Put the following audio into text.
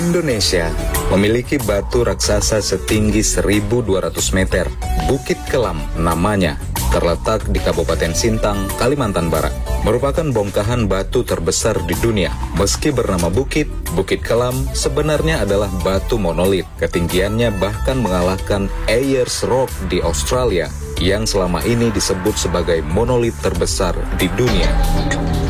Indonesia memiliki batu raksasa setinggi 1.200 meter. Bukit Kelam namanya, terletak di Kabupaten Sintang, Kalimantan Barat. Merupakan bongkahan batu terbesar di dunia. Meski bernama bukit, Bukit Kelam sebenarnya adalah batu monolit. Ketinggiannya bahkan mengalahkan Ayers Rock di Australia, yang selama ini disebut sebagai monolit terbesar di dunia.